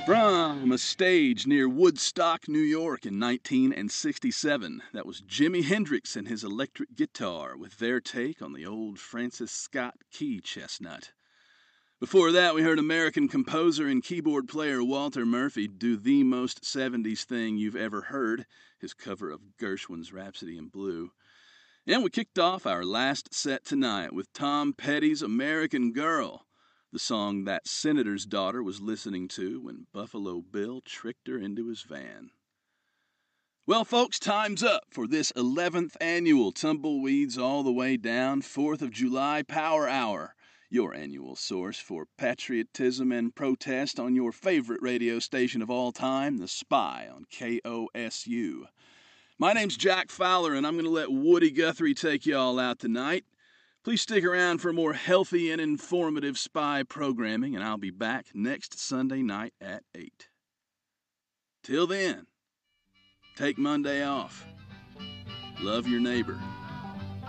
From a stage near Woodstock, New York in 1967, that was Jimi Hendrix and his electric guitar with their take on the old Francis Scott Key chestnut. Before that, we heard American composer and keyboard player Walter Murphy do the most 70s thing you've ever heard, his cover of Gershwin's Rhapsody in Blue. And we kicked off our last set tonight with Tom Petty's American Girl, the song that senator's daughter was listening to when Buffalo Bill tricked her into his van. Well, folks, time's up for this 11th annual Tumbleweeds All the Way Down 4th of July Power Hour, your annual source for patriotism and protest on your favorite radio station of all time, The Spy on KOSU. My name's Jack Fowler, and I'm going to let Woody Guthrie take y'all out tonight. Please stick around for more healthy and informative spy programming, and I'll be back next Sunday night at 8. Till then, take Monday off. Love your neighbor.